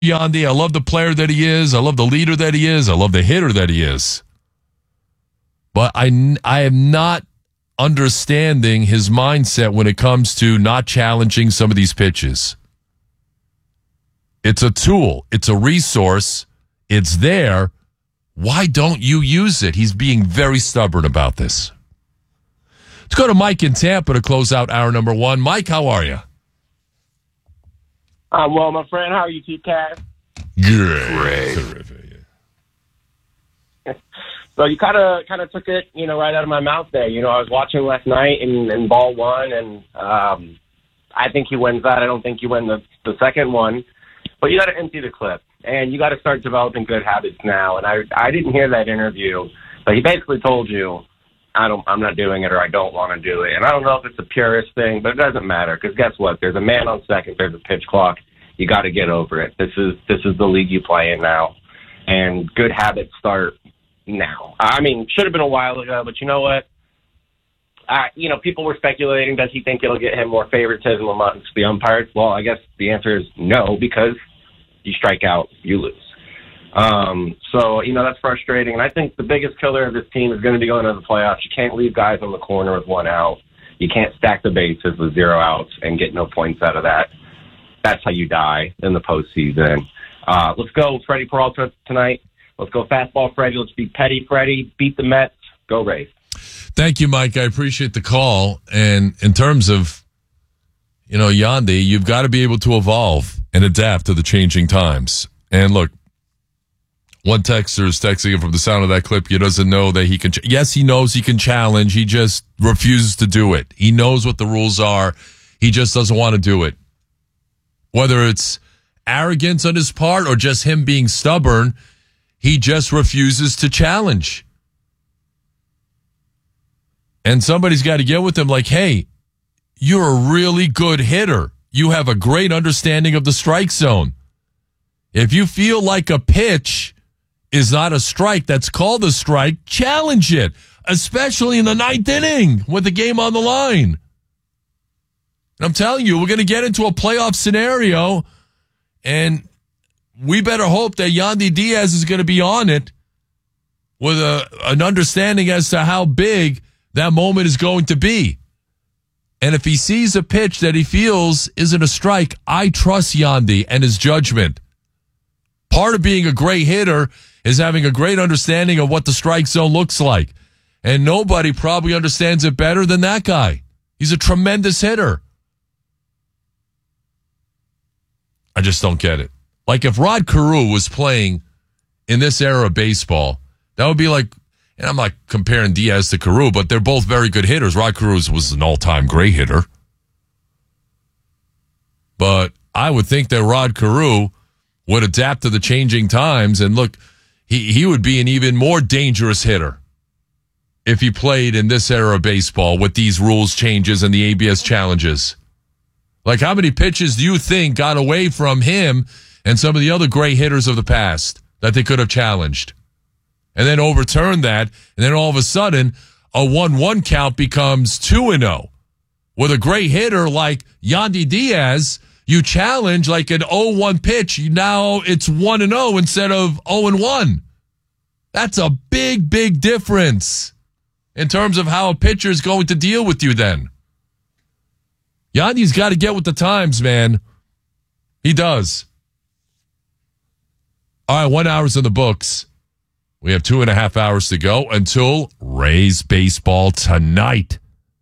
Yandy. I love the player that he is. I love the leader that he is. I love the hitter that he is. But I am not understanding his mindset when it comes to not challenging some of these pitches. It's a tool. It's a resource. It's there. Why don't you use it? He's being very stubborn about this. Let's go to Mike in Tampa to close out hour number one. Mike, how are you? I'm well, my friend. How are you, T-Cat? Great. Terrific. So you kind of took it, right out of my mouth there. I was watching last night in ball one, and I think he wins that. I don't think you win the second one. But you got to empty the clip, and you got to start developing good habits now. And I didn't hear that interview, but he basically told you, I'm not doing it, or I don't want to do it. And I don't know if it's a purist thing, but it doesn't matter, because guess what? There's a man on second. There's a pitch clock. You got to get over it. This is the league you play in now, and good habits start now. I mean, should have been a while ago, but you know what? People were speculating, does he think it'll get him more favoritism amongst the umpires? Well, I guess the answer is no, because you strike out, you lose. So that's frustrating. And I think the biggest killer of this team is going to be going to the playoffs. You can't leave guys on the corner with one out. You can't stack the bases with 0 outs and get no points out of that. That's how you die in the postseason. Let's go Freddie Peralta tonight. Let's go fastball Freddie. Let's beat Petty Freddie. Beat the Mets. Go Rays. Thank you, Mike. I appreciate the call. And in terms of, Yandy, you've got to be able to evolve and adapt to the changing times. And look, one texter is texting him from the sound of that clip. He doesn't know that he can. Yes, he knows he can challenge. He just refuses to do it. He knows what the rules are. He just doesn't want to do it. Whether it's arrogance on his part or just him being stubborn, he just refuses to challenge. And somebody's got to get with him like, hey, you're a really good hitter. You have a great understanding of the strike zone. If you feel like a pitch is not a strike that's called a strike, challenge it, especially in the 9th inning with the game on the line. And I'm telling you, we're going to get into a playoff scenario, and we better hope that Yandy Diaz is going to be on it with an understanding as to how big that moment is going to be. And if he sees a pitch that he feels isn't a strike, I trust Yandy and his judgment. Part of being a great hitter is having a great understanding of what the strike zone looks like. And nobody probably understands it better than that guy. He's a tremendous hitter. I just don't get it. Like if Rod Carew was playing in this era of baseball, that would be like, and I'm not comparing Diaz to Carew, but they're both very good hitters. Rod Carew was an all-time great hitter. But I would think that Rod Carew would adapt to the changing times, and look, he would be an even more dangerous hitter if he played in this era of baseball with these rules changes and the ABS challenges. Like, how many pitches do you think got away from him and some of the other great hitters of the past that they could have challenged? And then overturn that, and then all of a sudden, a 1-1 count becomes 2-0. With a great hitter like Yandy Diaz, you challenge like an 0-1 pitch. Now it's 1-0 instead of 0-1. That's a big, big difference in terms of how a pitcher is going to deal with you then. Yandy's got to get with the times, man. He does. All right, 1 hour's in the books. We have 2.5 hours to go until Rays baseball tonight.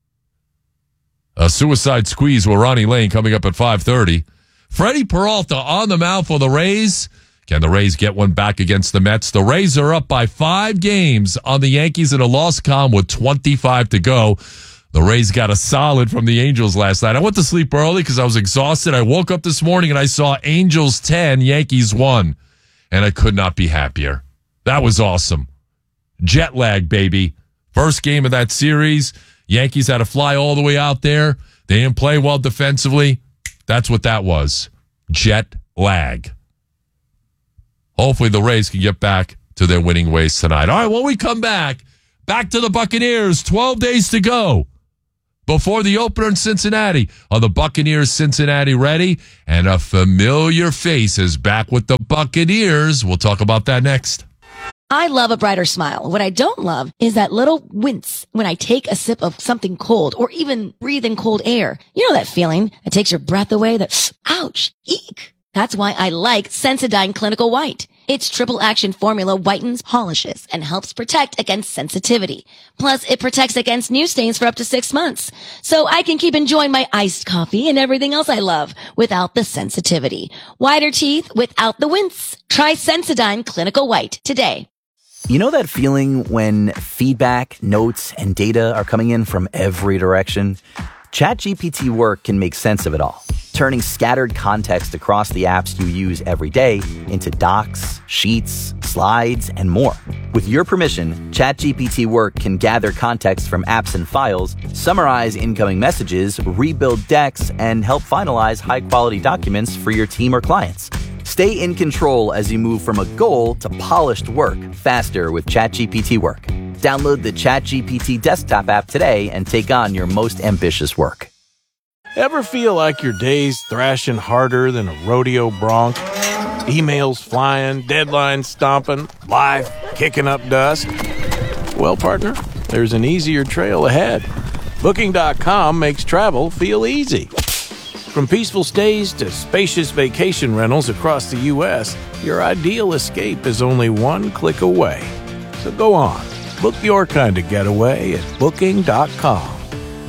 A suicide squeeze with Ronnie Lane coming up at 5:30. Freddie Peralta on the mound for the Rays. Can the Rays get one back against the Mets? The Rays are up by 5 games on the Yankees in a loss column with 25 to go. The Rays got a solid from the Angels last night. I went to sleep early because I was exhausted. I woke up this morning and I saw Angels 10, Yankees 1, and I could not be happier. That was awesome. Jet lag, baby. First game of that series. Yankees had to fly all the way out there. They didn't play well defensively. That's what that was. Jet lag. Hopefully the Rays can get back to their winning ways tonight. All right, when we come back to the Buccaneers. 12 days to go before the opener in Cincinnati. Are the Buccaneers Cincinnati ready? And a familiar face is back with the Buccaneers. We'll talk about that next. I love a brighter smile. What I don't love is that little wince when I take a sip of something cold or even breathe in cold air. You know that feeling that takes your breath away, that ouch, eek. That's why I like Sensodyne Clinical White. Its triple action formula whitens, polishes, and helps protect against sensitivity. Plus, it protects against new stains for up to 6 months. So I can keep enjoying my iced coffee and everything else I love without the sensitivity. Whiter teeth without the wince. Try Sensodyne Clinical White today. You know that feeling when feedback, notes, and data are coming in from every direction? ChatGPT Work can make sense of it all, turning scattered context across the apps you use every day into docs, sheets, slides, and more. With your permission, ChatGPT Work can gather context from apps and files, summarize incoming messages, rebuild decks, and help finalize high-quality documents for your team or clients. Stay in control as you move from a goal to polished work faster with ChatGPT Work. Download the ChatGPT desktop app today and take on your most ambitious work. Ever feel like your day's thrashing harder than a rodeo bronc? Emails flying, deadlines stomping, life kicking up dust? Well, partner, there's an easier trail ahead. Booking.com makes travel feel easy. From peaceful stays to spacious vacation rentals across the U.S., your ideal escape is only one click away. So go on, book your kind of getaway at Booking.com.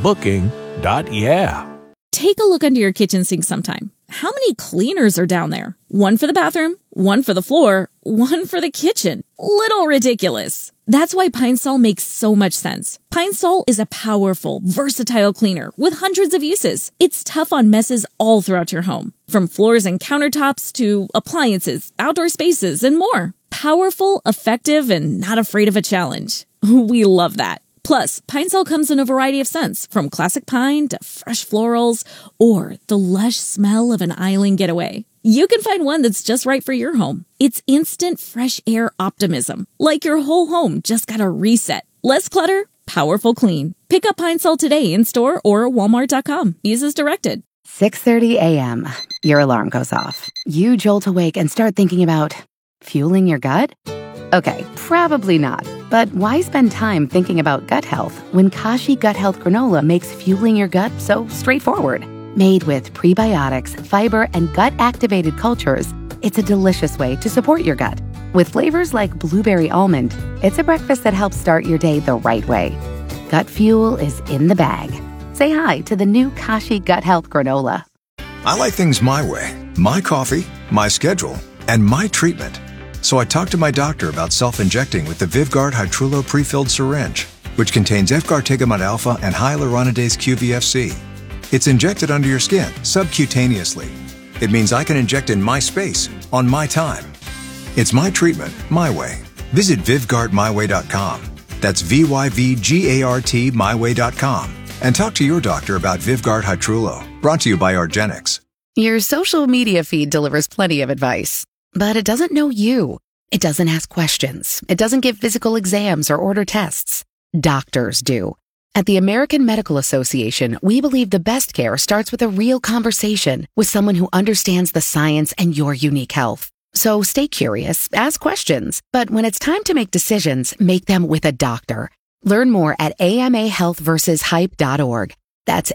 Booking.yeah. Take a look under your kitchen sink sometime. How many cleaners are down there? One for the bathroom, one for the floor, one for the kitchen. Little ridiculous. That's why Pine Sol makes so much sense. Pine Sol is a powerful, versatile cleaner with hundreds of uses. It's tough on messes all throughout your home, from floors and countertops to appliances, outdoor spaces, and more. Powerful, effective, and not afraid of a challenge. We love that. Plus, Pine Sol comes in a variety of scents, from classic pine to fresh florals or the lush smell of an island getaway. You can find one that's just right for your home. It's instant fresh air optimism, like your whole home just got a reset. Less clutter, powerful clean. Pick up Pine Sol today in store or Walmart.com. Use as directed. 6:30 a.m. Your alarm goes off. You jolt awake and start thinking about fueling your gut? Okay, probably not. But why spend time thinking about gut health when Kashi Gut Health Granola makes fueling your gut so straightforward? Made with prebiotics, fiber, and gut-activated cultures, it's a delicious way to support your gut. With flavors like blueberry almond, it's a breakfast that helps start your day the right way. Gut fuel is in the bag. Say hi to the new Kashi Gut Health Granola. I like things my way. My coffee, my schedule, and my treatment. So I talked to my doctor about self-injecting with the Vyvgart Hytrulo prefilled syringe, which contains Efgartigimod alpha and hyaluronidase QVFC. It's injected under your skin, subcutaneously. It means I can inject in my space, on my time. It's my treatment, my way. Visit VyvgartMyWay.com. That's VYVGART MyWay.com. And talk to your doctor about Vyvgart Hytrulo. Brought to you by argenx. Your social media feed delivers plenty of advice, but it doesn't know you. It doesn't ask questions. It doesn't give physical exams or order tests. Doctors do. At the American Medical Association, we believe the best care starts with a real conversation with someone who understands the science and your unique health. So stay curious, ask questions, but when it's time to make decisions, make them with a doctor. Learn more at amahealthversushype.org. That's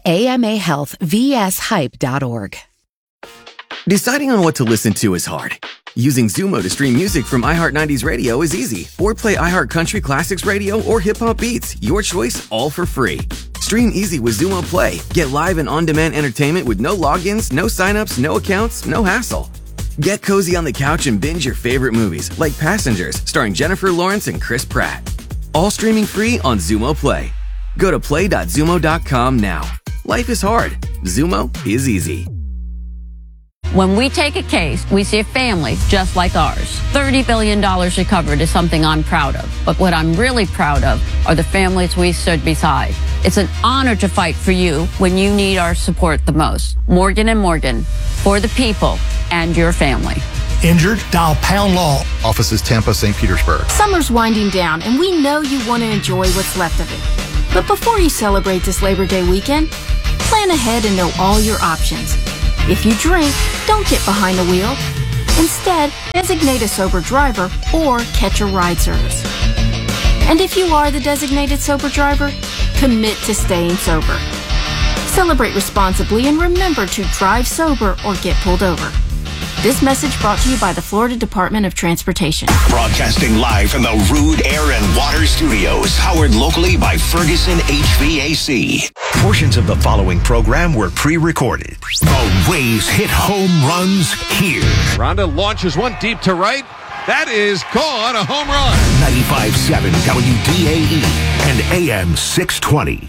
amahealthvshype.org. Deciding on what to listen to is hard. Using Zumo to stream music from iHeart 90s Radio is easy. Or play iHeart Country Classics Radio or Hip Hop Beats. Your choice, all for free. Stream easy with Zumo Play. Get live and on-demand entertainment with no logins, no signups, no accounts, no hassle. Get cozy on the couch and binge your favorite movies, like Passengers, starring Jennifer Lawrence and Chris Pratt. All streaming free on Zumo Play. Go to play.zumo.com now. Life is hard. Zumo is easy. When we take a case, we see a family just like ours. $30 billion recovered is something I'm proud of. But what I'm really proud of are the families we stood beside. It's an honor to fight for you when you need our support the most. Morgan & Morgan, for the people and your family. Injured? Dial Pound Law. Offices Tampa, St. Petersburg. Summer's winding down, and we know you want to enjoy what's left of it. But before you celebrate this Labor Day weekend, plan ahead and know all your options. If you drink, don't get behind the wheel. Instead, designate a sober driver or catch a ride service. And if you are the designated sober driver, commit to staying sober. Celebrate responsibly and remember to drive sober or get pulled over. This message brought to you by the Florida Department of Transportation. Broadcasting live from the Rude Air and Water Studios, powered locally by Ferguson HVAC. Portions of the following program were pre-recorded. The Rays hit home runs here. Rhonda launches one deep to right. That is gone, a home run. 95.7 WDAE and AM 620.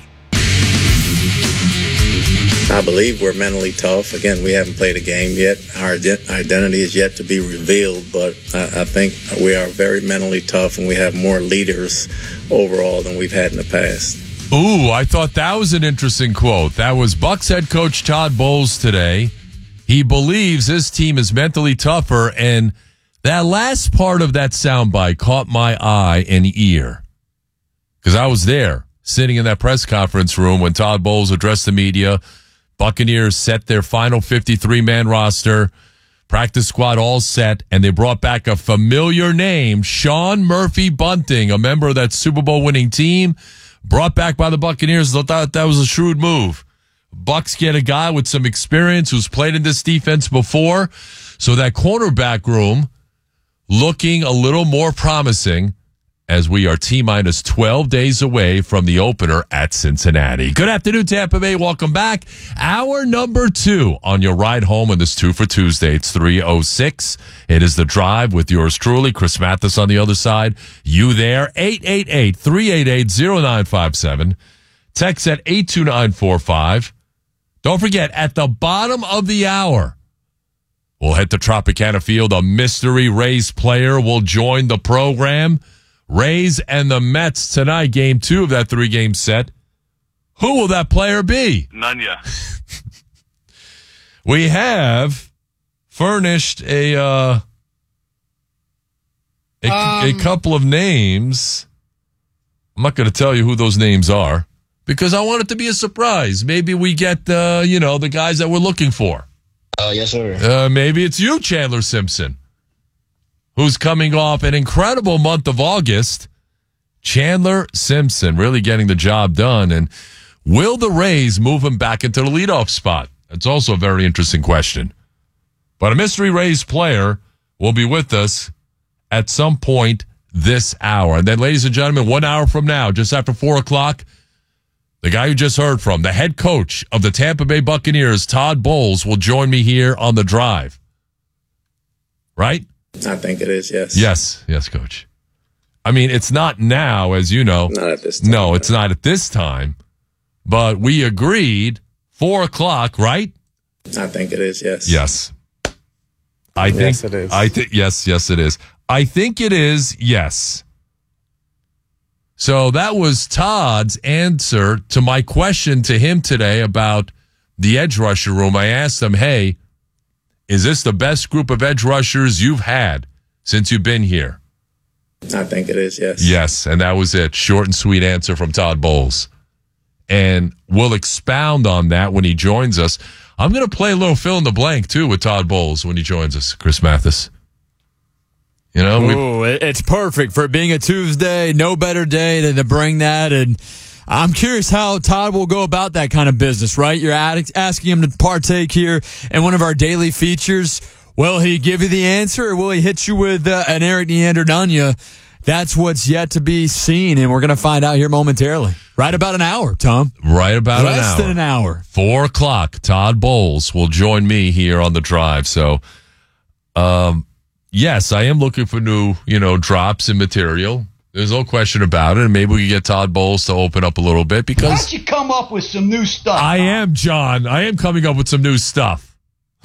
I believe we're mentally tough. Again, we haven't played a game yet. Our identity is yet to be revealed, but I think we are very mentally tough, and we have more leaders overall than we've had in the past. Ooh, I thought that was an interesting quote. That was Bucs head coach Todd Bowles today. He believes his team is mentally tougher, and that last part of that soundbite caught my eye and ear because I was there sitting in that press conference room when Todd Bowles addressed the media. Buccaneers set their final 53-man roster, practice squad all set, and they brought back a familiar name, Sean Murphy Bunting, a member of that Super Bowl winning team, brought back by the Buccaneers. I thought that was a shrewd move. Bucs get a guy with some experience who's played in this defense before, so that cornerback room looking a little more promising as we are T-minus 12 days away from the opener at Cincinnati. Good afternoon, Tampa Bay. Welcome back. Hour number 2 on your ride home on this 2 for Tuesday. It's 3:06. It is The Drive with yours truly, Chris Mathis on the other side. You there, 888-388-0957. Text at 82945. Don't forget, at the bottom of the hour, we'll head to Tropicana Field. A mystery Rays player will join the program. Rays and the Mets tonight, game 2 of that 3-game set. Who will that player be? None yet. We have furnished a couple of names. I'm not going to tell you who those names are because I want it to be a surprise. Maybe we get, the guys that we're looking for. Yes, sir. Maybe it's you, Chandler Simpson, who's coming off an incredible month of August. Chandler Simpson really getting the job done. And will the Rays move him back into the leadoff spot? That's also a very interesting question. But a mystery Rays player will be with us at some point this hour. And then, ladies and gentlemen, 1 hour from now, just after 4 o'clock, the guy you just heard from, the head coach of the Tampa Bay Buccaneers, Todd Bowles, will join me here on The Drive. Right? I think it is, yes. Yes, Coach. I mean, it's not now, as you know. Not at this time. No, it's not at this time. But we agreed 4 o'clock, right? I think it is, yes. Yes. Yes, it is. Yes, it is. I think it is, yes. So that was Todd's answer to my question to him today about the edge rusher room. I asked him, hey, is this the best group of edge rushers you've had since you've been here? I think it is, yes. Yes, and that was it. Short and sweet answer from Todd Bowles. And we'll expound on that when he joins us. I'm going to play a little fill in the blank, too, with Todd Bowles when he joins us, Chris Mathis. You know, it's perfect for it being a Tuesday. No better day than to bring that. And I'm curious how Todd will go about that kind of business, right? You're asking him to partake here in one of our daily features. Will he give you the answer, or will he hit you with an Eric Neander-Nunya? That's what's yet to be seen, and we're going to find out here momentarily. Right about an hour, Tom. Right about an hour. Less than an hour. 4 o'clock, Todd Bowles will join me here on The Drive. So, yes, I am looking for new, drops in material. There's no question about it. And maybe we can get Todd Bowles to open up a little bit because... Why don't you come up with some new stuff? I am, John. I am coming up with some new stuff.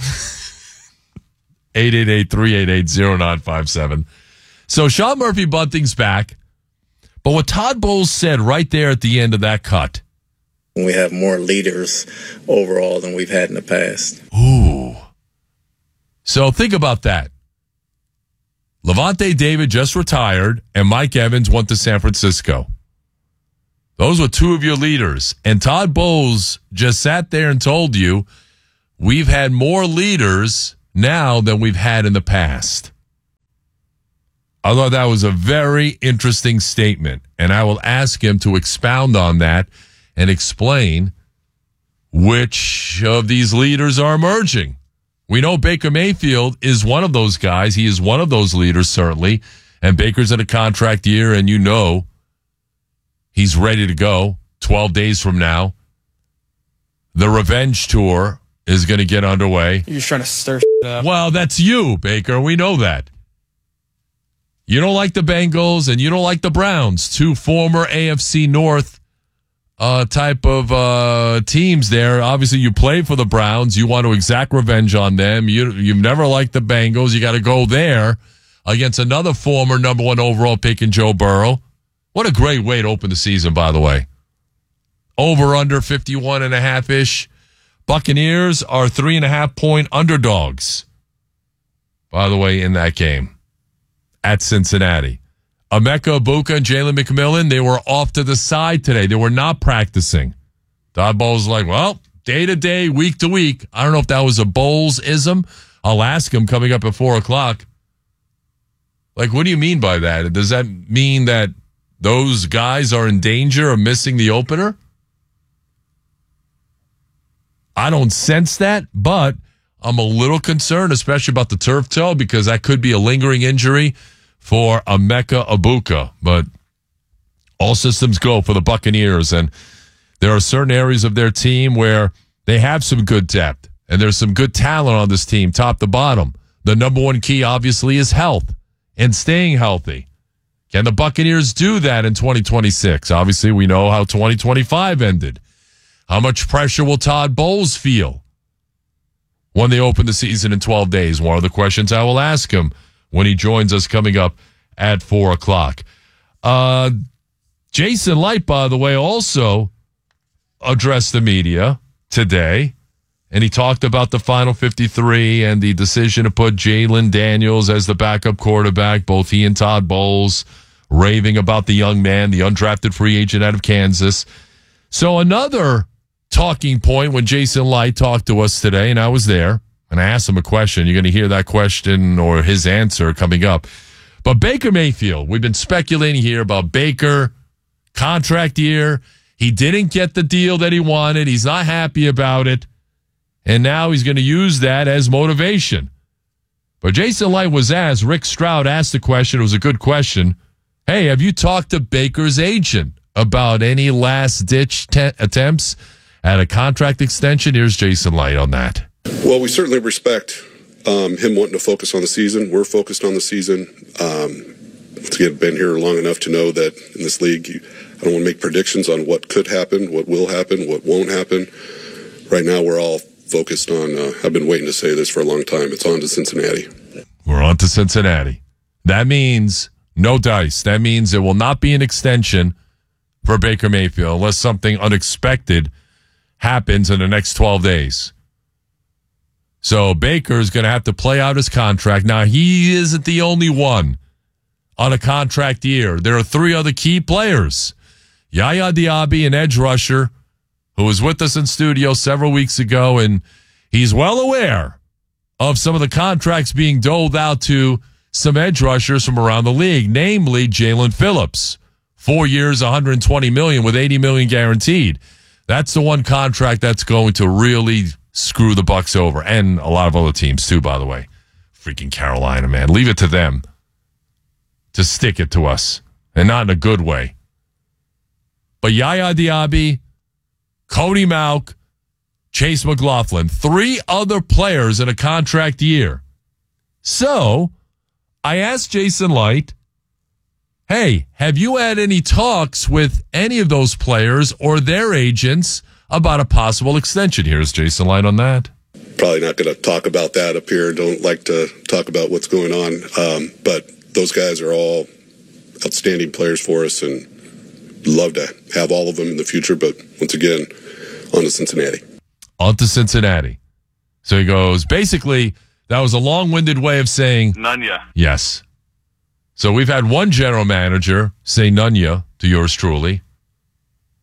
888-388-0957. So Sean Murphy Bunting's back. But what Todd Bowles said right there at the end of that cut. We have more leaders overall than we've had in the past. Ooh. So think about that. Levante David just retired, and Mike Evans went to San Francisco. Those were two of your leaders. And Todd Bowles just sat there and told you, we've had more leaders now than we've had in the past. I thought that was a very interesting statement, and I will ask him to expound on that and explain which of these leaders are emerging. We know Baker Mayfield is one of those guys. He is one of those leaders, certainly, and Baker's in a contract year, and you know he's ready to go 12 days from now. The revenge tour is going to get underway. You're just trying to stir shit up. Well, that's you, Baker. We know that. You don't like the Bengals and you don't like the Browns, two former AFC North type of teams there. Obviously, you play for the Browns. You want to exact revenge on them. You've never liked the Bengals. You got to go there against another former number 1 overall pick in Joe Burrow. What a great way to open the season, by the way. Over under 51.5-ish. Buccaneers are 3.5-point underdogs, by the way, in that game at Cincinnati. Emeka Egbuka and Jalen McMillan, they were off to the side today. They were not practicing. Todd Bowles was like, well, day to day, week to week. I don't know if that was a Bowles-ism. I'll ask him coming up at 4 o'clock. Like, what do you mean by that? Does that mean that those guys are in danger of missing the opener? I don't sense that, but I'm a little concerned, especially about the turf toe, because that could be a lingering injury for Emeka Egbuka. But all systems go for the Buccaneers, and there are certain areas of their team where they have some good depth, and there's some good talent on this team, top to bottom. The number one key, obviously, is health and staying healthy. Can the Buccaneers do that in 2026? Obviously, we know how 2025 ended. How much pressure will Todd Bowles feel when they open the season in 12 days? One of the questions I will ask him when he joins us coming up at 4 o'clock. Jason Light, by the way, also addressed the media today, and he talked about the final 53 and the decision to put Jalen Daniels as the backup quarterback. Both he and Todd Bowles raving about the young man, the undrafted free agent out of Kansas. So another talking point when Jason Light talked to us today, and I was there, and I asked him a question. You're going to hear that question or his answer coming up. But Baker Mayfield, we've been speculating here about Baker, contract year. He didn't get the deal that he wanted. He's not happy about it. And now he's going to use that as motivation. But Jason Light was asked, Rick Stroud asked the question, it was a good question. Hey, have you talked to Baker's agent about any last-ditch attempts at a contract extension? Here's Jason Light on that. Well, we certainly respect him wanting to focus on the season. We're focused on the season. I've been here long enough to know that in this league, I don't want to make predictions on what could happen, what will happen, what won't happen. Right now, we're all focused on, I've been waiting to say this for a long time, it's on to Cincinnati. We're on to Cincinnati. That means no dice. That means there will not be an extension for Baker Mayfield unless something unexpected happens in the next 12 days. So Baker is going to have to play out his contract. Now, he isn't the only one on a contract year. There are 3 other key players. Yaya Diaby, an edge rusher, who was with us in studio several weeks ago, and he's well aware of some of the contracts being doled out to some edge rushers from around the league, namely Jalen Phillips. 4 years, $120 million with $80 million guaranteed. That's the one contract that's going to really screw the Bucs over, and a lot of other teams too, by the way. Freaking Carolina, man. Leave it to them to stick it to us, and not in a good way. But Yaya Diaby, Cody Mauch, Chase McLaughlin, 3 other players in a contract year. So I asked Jason Light, hey, have you had any talks with any of those players or their agents about a possible extension? Here's Jason Light on that. Probably not going to talk about that up here. Don't like to talk about what's going on. But those guys are all outstanding players for us, and love to have all of them in the future. But once again, on to Cincinnati. On to Cincinnati. So he goes, basically, that was a long-winded way of saying Nunya. Yes. So we've had one general manager say Nunya to yours truly.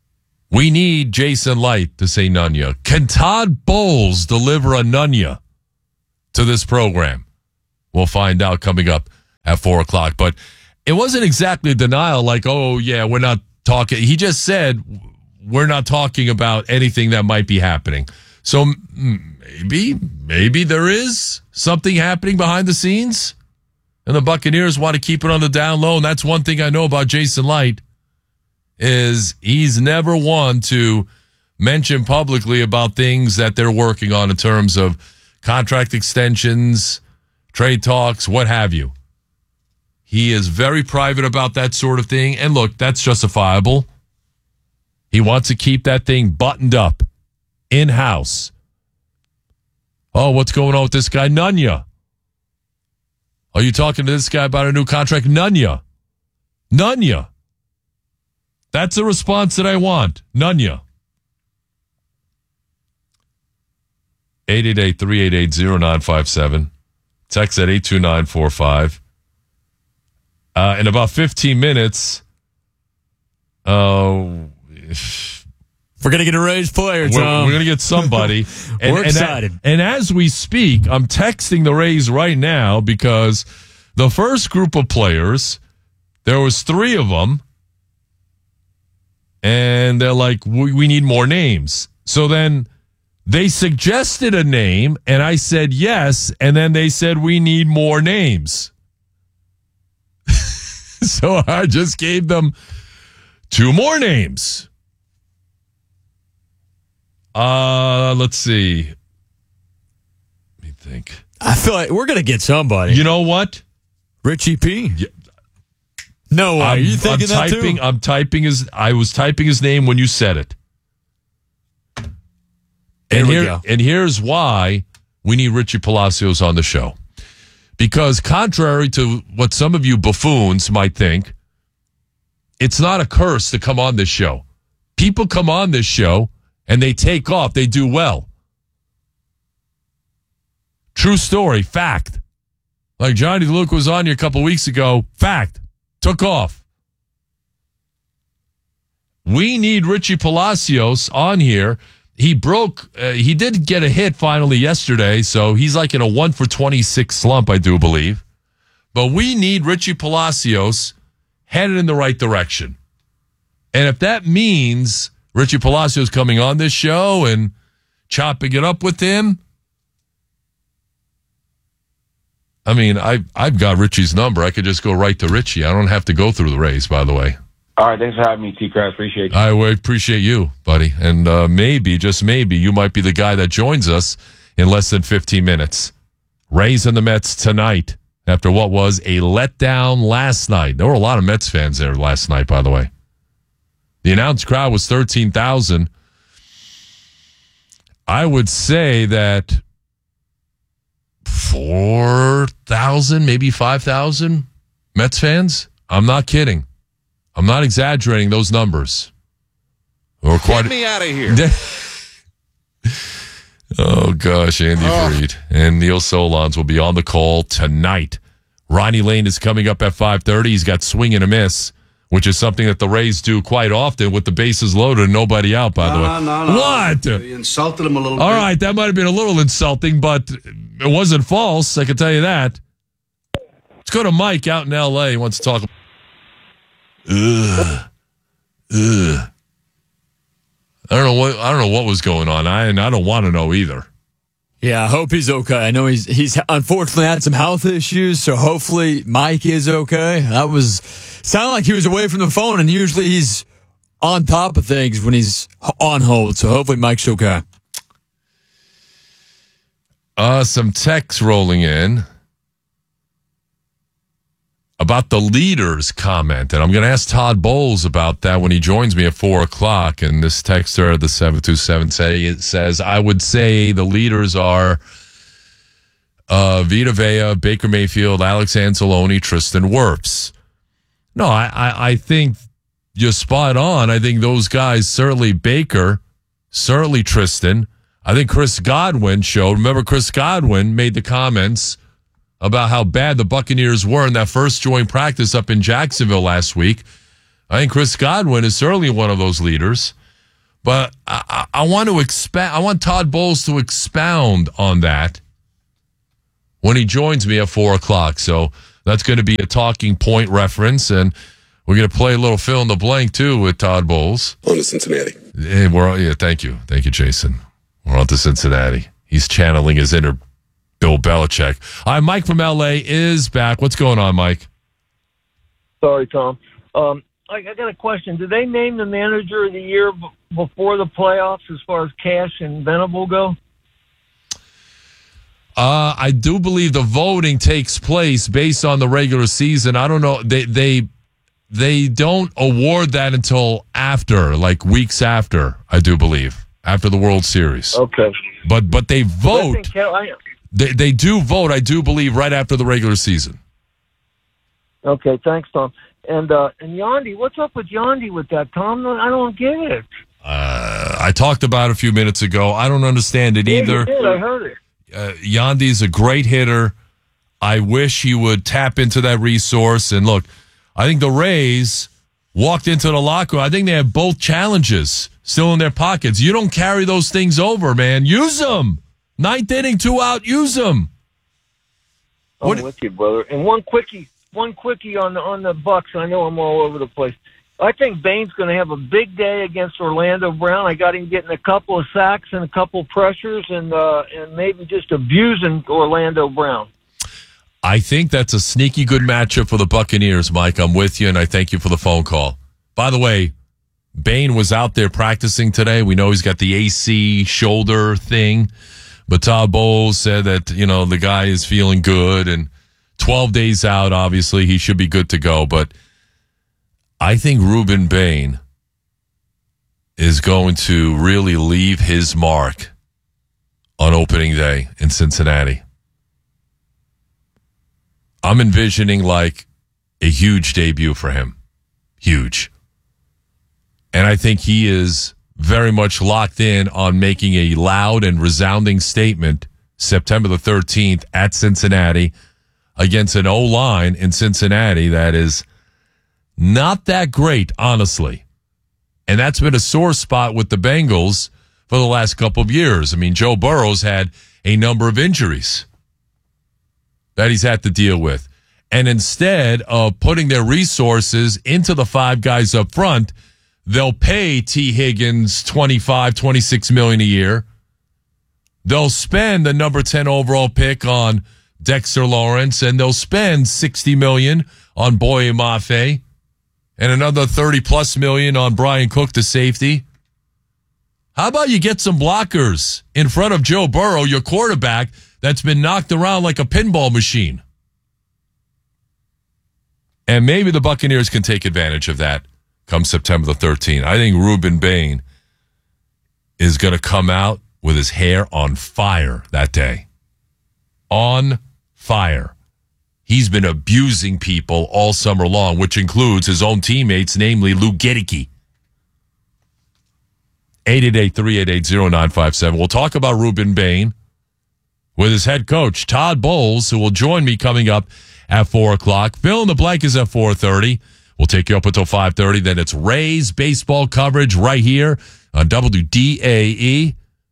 We need Jason Light to say Nunya. Can Todd Bowles deliver a Nunya to this program? We'll find out coming up at 4 o'clock. But it wasn't exactly denial like, oh, yeah, we're not talking. He just said we're not talking about anything that might be happening. So maybe there is something happening behind the scenes. And the Buccaneers want to keep it on the down low. And that's one thing I know about Jason Light is he's never one to mention publicly about things that they're working on in terms of contract extensions, trade talks, what have you. He is very private about that sort of thing. And look, that's justifiable. He wants to keep that thing buttoned up in-house. Oh, what's going on with this guy, Nunya? Are you talking to this guy about a new contract? Nunya. That's the response that I want. Nunya. 888-388-0957. Text at 82945. In about 15 minutes, we're going to get a Rays player, Tom. We're going to get somebody. We're excited. And as we speak, I'm texting the Rays right now because the first group of players, there was 3 of them, and they're like, we need more names. So then they suggested a name, and I said yes, and then they said we need more names. So I just gave them 2 more names. Let's see. Let me think. I feel like we're going to get somebody. You know what? Richie P. Yeah. No way. Are you thinking that too? I was typing his name when you said it. And here's why we need Richie Palacios on the show. Because contrary to what some of you buffoons might think, it's not a curse to come on this show. People come on this show and they take off. They do well. True story. Fact. Like Johnny Luke was on here a couple weeks ago. Fact. Took off. We need Richie Palacios on here. He did get a hit finally yesterday, so he's like in a 1 for 26 slump, I do believe. But we need Richie Palacios headed in the right direction. And if that means Richie Palacios coming on this show and chopping it up with him, I mean, I've got Richie's number. I could just go right to Richie. I don't have to go through the Rays, by the way. All right, thanks for having me, T-Crash. Appreciate you. I appreciate you, buddy. And maybe, just maybe, you might be the guy that joins us in less than 15 minutes. Rays and the Mets tonight after what was a letdown last night. There were a lot of Mets fans there last night, by the way. The announced crowd was 13,000. I would say that 4,000, maybe 5,000 Mets fans. I'm not kidding. I'm not exaggerating those numbers. Or quite. Get me out of here. Oh, gosh, Andy Freed and Neil Solondz will be on the call tonight. Ronnie Lane is coming up at 5:30. He's got swing and a miss, which is something that the Rays do quite often with the bases loaded and nobody out, by the way. No. What? You insulted him a little bit. All right, that might have been a little insulting, but it wasn't false, I can tell you that. Let's go to Mike out in L.A. He wants to talk. I don't know what was going on. I don't want to know either. Yeah, I hope he's okay. I know he's unfortunately had some health issues, so hopefully Mike is okay. Sounded like he was away from the phone, and usually he's on top of things when he's on hold, so hopefully Mike's okay. Some texts rolling in about the leaders comment, and I'm going to ask Todd Bowles about that when he joins me at 4 o'clock. And this texter, the 727, says, I would say the leaders are Vita Vea, Baker Mayfield, Alex Anzalone, Tristan Wirfs. No, I think you're spot on. I think those guys, certainly Baker, certainly Tristan. I think Chris Godwin showed. Remember, Chris Godwin made the comments about how bad the Buccaneers were in that first joint practice up in Jacksonville last week. I think Chris Godwin is certainly one of those leaders. But I want to expand. I want Todd Bowles to expound on that when he joins me at 4 o'clock. So that's going to be a talking point reference, and we're going to play a little fill in the blank too with Todd Bowles. On to Cincinnati. Hey, thank you, Jason. We're on to Cincinnati. He's channeling his inner Bill Belichick. All right, Mike from LA is back. What's going on, Mike? Sorry, Tom. I got a question. Did they name the manager of the year before the playoffs as far as Cash and Venable go? I do believe the voting takes place based on the regular season. I don't know. They don't award that until after, like weeks after, I do believe, after the World Series. Okay. But they vote. They do vote, I do believe, right after the regular season. Okay, thanks, Tom. And Yandy, what's up with Yandy with that, Tom? I don't get it. I talked about it a few minutes ago. I don't understand it either. You did. I heard it. Yandy's a great hitter. I wish he would tap into that resource. And look, I think the Rays walked into the locker room. I think they have both challenges still in their pockets. You don't carry those things over, man. Use them. Ninth inning, 2 out. Use them. I'm with you, brother. And one quickie on the Bucks. I know I'm all over the place. I think Bain's going to have a big day against Orlando Brown. I got him getting a couple of sacks and a couple of pressures and maybe just abusing Orlando Brown. I think that's a sneaky good matchup for the Buccaneers, Mike. I'm with you, and I thank you for the phone call. By the way, Bain was out there practicing today. We know he's got the AC shoulder thing, but Todd Bowles said that, the guy is feeling good, and 12 days out, obviously, he should be good to go. But I think Ruben Bain is going to really leave his mark on opening day in Cincinnati. I'm envisioning like a huge debut for him. Huge. And I think he is very much locked in on making a loud and resounding statement September the 13th at Cincinnati against an O-line in Cincinnati that is not that great, honestly. And that's been a sore spot with the Bengals for the last couple of years. I mean, Joe Burrow's had a number of injuries that he's had to deal with. And instead of putting their resources into the 5 guys up front, they'll pay T. Higgins $26 million a year. They'll spend the number 10 overall pick on Dexter Lawrence, and they'll spend $60 million on Boye Mafe and another $30+ million on Brian Cook, the safety. How about you get some blockers in front of Joe Burrow, your quarterback, that's been knocked around like a pinball machine? And maybe the Buccaneers can take advantage of that come September the 13th. I think Ruben Bain is going to come out with his hair on fire that day. On fire. He's been abusing people all summer long, which includes his own teammates, namely Lou Gedicke. 888-388-0957. We'll talk about Ruben Bain with his head coach, Todd Bowles, who will join me coming up at 4 o'clock. Fill in the blank is at 4:30. We'll take you up until 5:30. Then it's Rays baseball coverage right here on WDAE.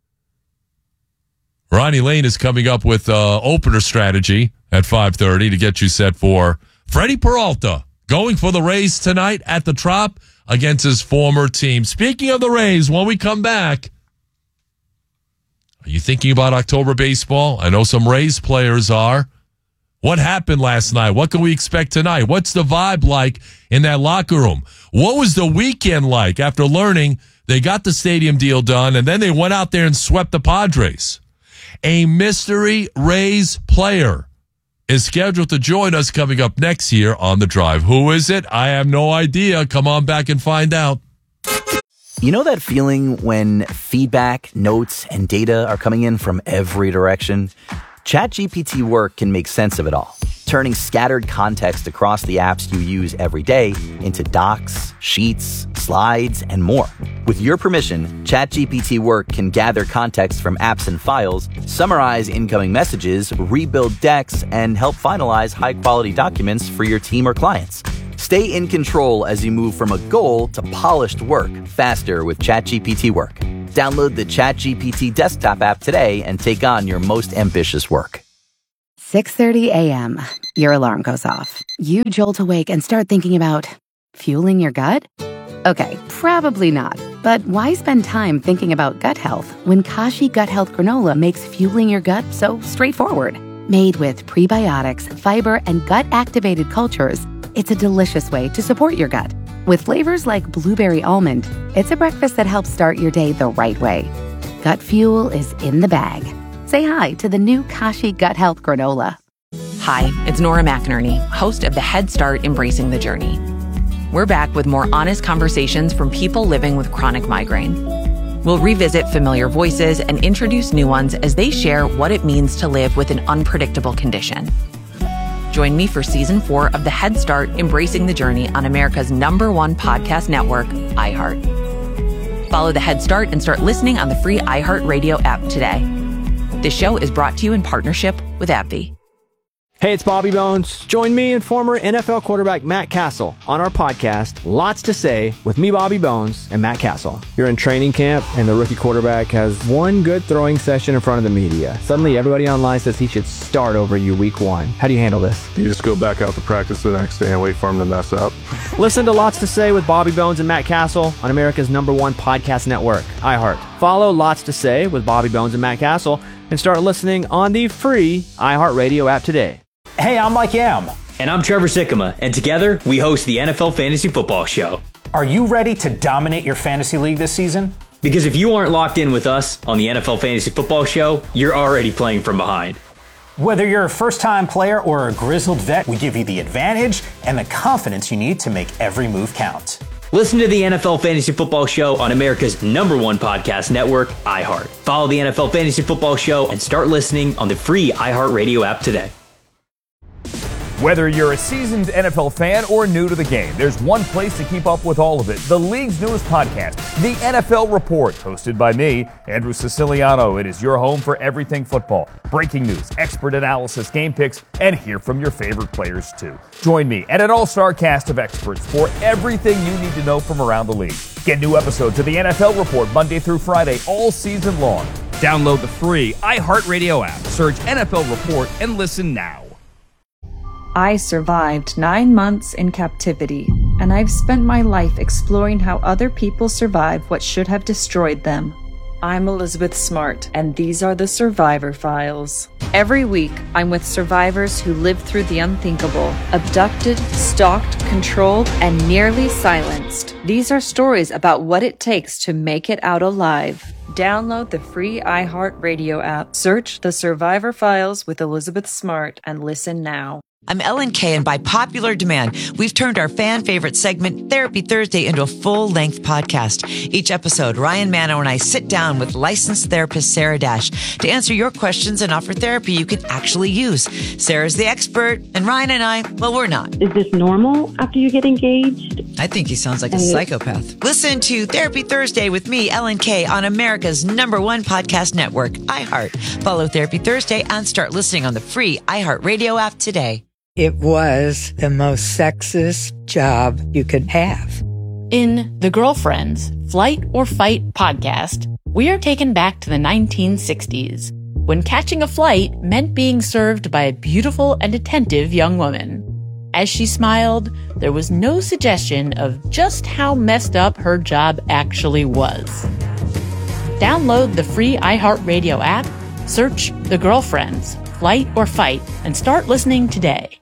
Ronnie Lane is coming up with opener strategy at 5:30 to get you set for Freddie Peralta going for the Rays tonight at the Trop against his former team. Speaking of the Rays, when we come back, are you thinking about October baseball? I know some Rays players are. What happened last night? What can we expect tonight? What's the vibe like in that locker room? What was the weekend like after learning they got the stadium deal done and then they went out there and swept the Padres? A mystery Rays player is scheduled to join us coming up next year on The Drive. Who is it? I have no idea. Come on back and find out. You know that feeling when feedback, notes, and data are coming in from every direction? ChatGPT Work can make sense of it all, turning scattered context across the apps you use every day into docs, sheets, slides, and more. With your permission, ChatGPT Work can gather context from apps and files, summarize incoming messages, rebuild decks, and help finalize high-quality documents for your team or clients. Stay in control as you move from a goal to polished work faster with ChatGPT Work. Download the ChatGPT desktop app today and take on your most ambitious work. 6:30 a.m. Your alarm goes off. You jolt awake and start thinking about fueling your gut? Okay, probably not. But why spend time thinking about gut health when Kashi Gut Health Granola makes fueling your gut so straightforward? Made with prebiotics, fiber, and gut-activated cultures, it's a delicious way to support your gut. With flavors like blueberry almond, it's a breakfast that helps start your day the right way. Gut fuel is in the bag. Say hi to the new Kashi Gut Health Granola. Hi, it's Nora McInerney, host of the Head Start Embracing the Journey. We're back with more honest conversations from people living with chronic migraine. We'll revisit familiar voices and introduce new ones as they share what it means to live with an unpredictable condition. Join me for Season 4 of the Head Start Embracing the Journey on America's #1 podcast network, iHeart. Follow the Head Start and start listening on the free iHeartRadio app today. This show is brought to you in partnership with AbbVie. Hey, it's Bobby Bones. Join me and former NFL quarterback Matt Castle on our podcast, Lots to Say, with me, Bobby Bones, and Matt Castle. You're in training camp, and the rookie quarterback has one good throwing session in front of the media. Suddenly, everybody online says he should start over you week 1. How do you handle this? You just go back out to practice the next day and wait for him to mess up. Listen to Lots to Say with Bobby Bones and Matt Castle on America's #1 podcast network, iHeart. Follow Lots to Say with Bobby Bones and Matt Castle and start listening on the free iHeartRadio app today. Hey, I'm Mike Yam. And I'm Trevor Sikkema, and together we host the NFL Fantasy Football Show. Are you ready to dominate your fantasy league this season? Because if you aren't locked in with us on the NFL Fantasy Football Show, you're already playing from behind. Whether you're a first-time player or a grizzled vet, we give you the advantage and the confidence you need to make every move count. Listen to the NFL Fantasy Football Show on America's #1 podcast network, iHeart. Follow the NFL Fantasy Football Show and start listening on the free iHeartRadio app today. Whether you're a seasoned NFL fan or new to the game, there's one place to keep up with all of it. The league's newest podcast, The NFL Report, hosted by me, Andrew Siciliano. It is your home for everything football. Breaking news, expert analysis, game picks, and hear from your favorite players too. Join me and an all-star cast of experts for everything you need to know from around the league. Get new episodes of The NFL Report Monday through Friday all season long. Download the free iHeartRadio app. Search NFL Report and listen now. I survived 9 months in captivity, and I've spent my life exploring how other people survive what should have destroyed them. I'm Elizabeth Smart, and these are the Survivor Files. Every week, I'm with survivors who lived through the unthinkable, abducted, stalked, controlled, and nearly silenced. These are stories about what it takes to make it out alive. Download the free iHeartRadio app, search The Survivor Files with Elizabeth Smart, and listen now. I'm Ellen Kay, and by popular demand, we've turned our fan favorite segment, Therapy Thursday, into a full-length podcast. Each episode, Ryan Manno and I sit down with licensed therapist Sarah Dash to answer your questions and offer therapy you can actually use. Sarah's the expert, and Ryan and I, well, we're not. Is this normal after you get engaged? I think he sounds like a psychopath. Listen to Therapy Thursday with me, Ellen Kay, on America's #1 podcast network, iHeart. Follow Therapy Thursday and start listening on the free iHeartRadio app today. It was the most sexist job you could have. In The Girlfriends, Flight or Fight podcast, we are taken back to the 1960s, when catching a flight meant being served by a beautiful and attentive young woman. As she smiled, there was no suggestion of just how messed up her job actually was. Download the free iHeartRadio app, search The Girlfriends, Flight or Fight, and start listening today.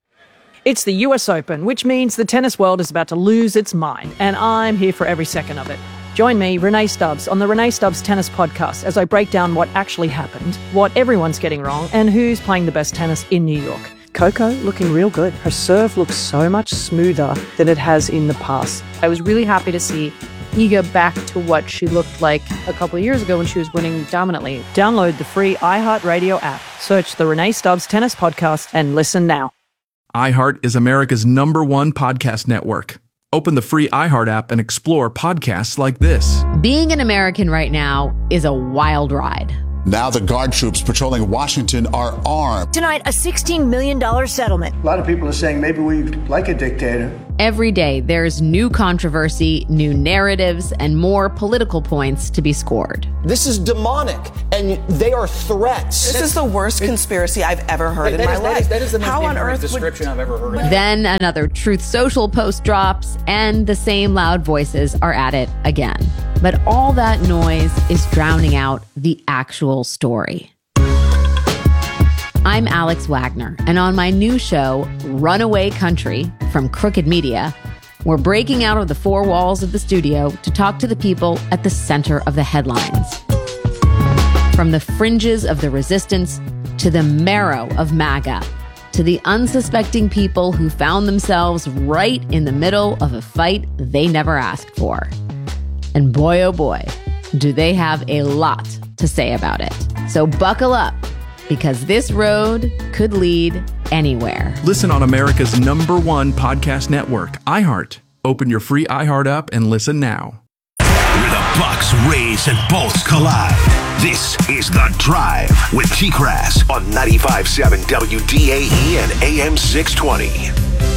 It's the US Open, which means the tennis world is about to lose its mind, and I'm here for every second of it. Join me, Renee Stubbs, on the Renee Stubbs Tennis Podcast as I break down what actually happened, what everyone's getting wrong, and who's playing the best tennis in New York. Coco looking real good. Her serve looks so much smoother than it has in the past. I was really happy to see Iga back to what she looked like a couple of years ago when she was winning dominantly. Download the free iHeartRadio app. Search the Renee Stubbs Tennis Podcast and listen now. iHeart is America's #1 podcast network. Open the free iHeart app and explore podcasts like this. Being an American right now is a wild ride. Now the guard troops patrolling Washington are armed. Tonight, a $16 million settlement. A lot of people are saying maybe we like a dictator. Every day, there's new controversy, new narratives, and more political points to be scored. This is demonic, and they are threats. This is the worst conspiracy I've ever heard in my life. That is the most How on earth description I've ever heard. Then another Truth Social post drops, and the same loud voices are at it again. But all that noise is drowning out the actual story. I'm Alex Wagner, and on my new show, Runaway Country, from Crooked Media, we're breaking out of the four walls of the studio to talk to the people at the center of the headlines. From the fringes of the resistance to the marrow of MAGA, to the unsuspecting people who found themselves right in the middle of a fight they never asked for. And boy, oh boy, do they have a lot to say about it. So buckle up, because this road could lead anywhere. Listen on America's #1 podcast network, iHeart. Open your free iHeart app and listen now. Where the Bucks, Rays, and Bolts collide. This is The Drive with T-Crass on 95.7 WDAE and AM 620.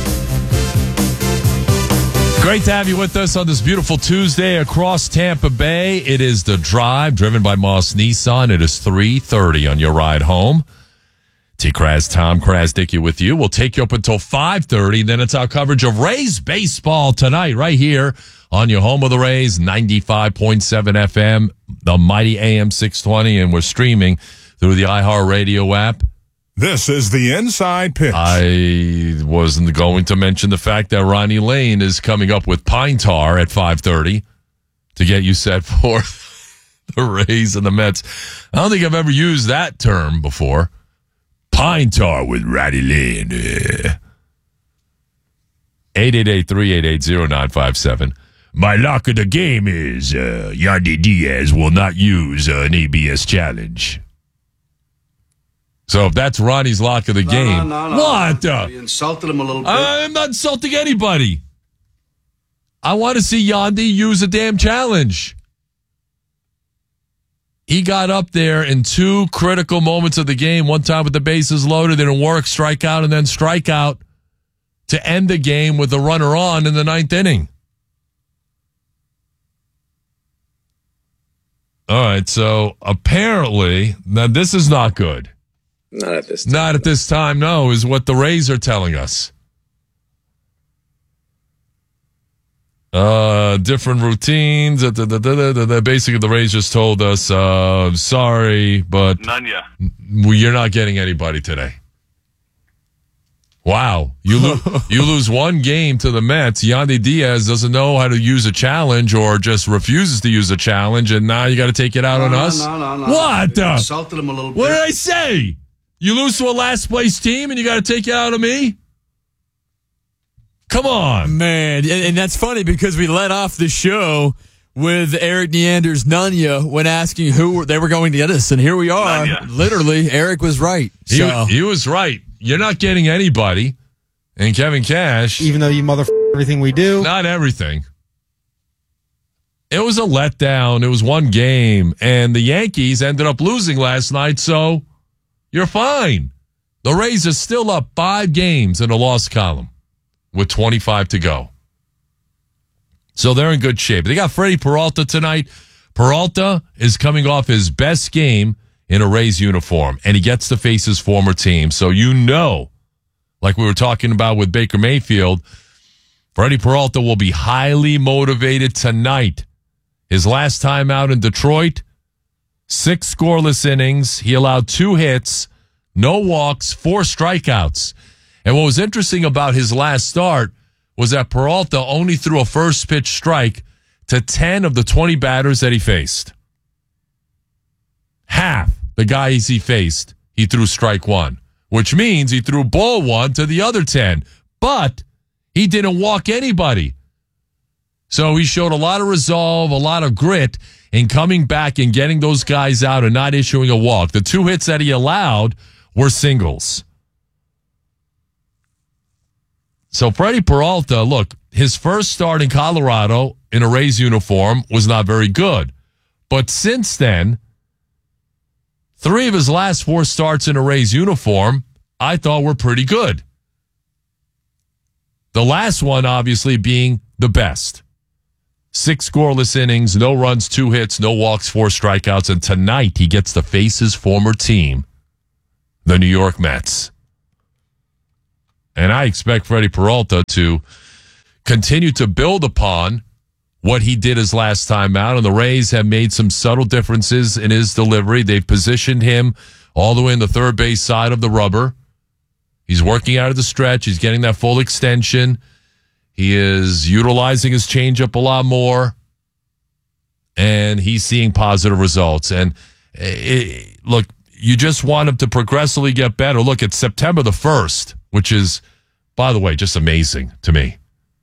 Great to have you with us on this beautiful Tuesday across Tampa Bay. It is The Drive, driven by Moss Nissan. It is 3:30 on your ride home. T-Kraz, Tom Krasdicki with you. We'll take you up until 5:30. Then it's our coverage of Rays baseball tonight right here on your home of the Rays, 95.7 FM, the mighty AM 620, and we're streaming through the iHeartRadio app. This is the Inside Pitch. I wasn't going to mention the fact that Ronnie Lane is coming up with Pine Tar at 5:30 to get you set for the Rays and the Mets. I don't think I've ever used that term before. Pine Tar with Ronnie Lane. 888-388-0957. My lock of the game is Yandy Diaz will not use an ABS challenge. So if that's Ronnie's lock of the game, what? You insulted him a little bit. I'm not insulting anybody. I want to see Yandy use a damn challenge. He got up there in two critical moments of the game. One time with the bases loaded, didn't work, strikeout, and then strikeout to end the game with a runner on in the 9th inning. All right, so apparently, now this is not good. Not at this time. Not at this time, no, is what the Rays are telling us. Different routines. Basically, the Rays just told us, sorry, but none yet. You're not getting anybody today. Wow. You lose one game to the Mets. Yandy Diaz doesn't know how to use a challenge or just refuses to use a challenge, and now you got to take it out on us? No. What? You insulted him a little bit. What did I say? You lose to a last-place team, and you got to take it out on me? Come on. Man, and that's funny because we led off the show with Eric Neander's Nunya when asking who they were going to get us, and here we are. Nunya. Literally, Eric was right. He was right. You're not getting anybody. And Kevin Cash. Even though you everything we do. Not everything. It was a letdown. It was one game. And the Yankees ended up losing last night, so you're fine. The Rays are still up 5 games in the loss column with 25 to go. So they're in good shape. They got Freddie Peralta tonight. Peralta is coming off his best game in a Rays uniform, and he gets to face his former team. So you know, like we were talking about with Baker Mayfield, Freddie Peralta will be highly motivated tonight. His last time out in Detroit, 6 scoreless innings. He allowed 2 hits, no walks, 4 strikeouts. And what was interesting about his last start was that Peralta only threw a first pitch strike to 10 of the 20 batters that he faced. Half the guys he faced, he threw strike 1, which means he threw ball 1 to the other 10. But he didn't walk anybody. So he showed a lot of resolve, a lot of grit in coming back and getting those guys out and not issuing a walk. The 2 hits that he allowed were singles. So Freddie Peralta, look, his first start in Colorado in a Rays uniform was not very good. But since then, 3 of his last 4 starts in a Rays uniform, I thought were pretty good. The last one, obviously, being the best. 6 scoreless innings, no runs, 2 hits, no walks, 4 strikeouts. And tonight, he gets to face his former team, the New York Mets. And I expect Freddie Peralta to continue to build upon what he did his last time out. And the Rays have made some subtle differences in his delivery. They've positioned him all the way in the third base side of the rubber. He's working out of the stretch. He's getting that full extension. He is utilizing his changeup a lot more. And he's seeing positive results. And look, you just want him to progressively get better. Look, it's September the 1st, which is, by the way, just amazing to me.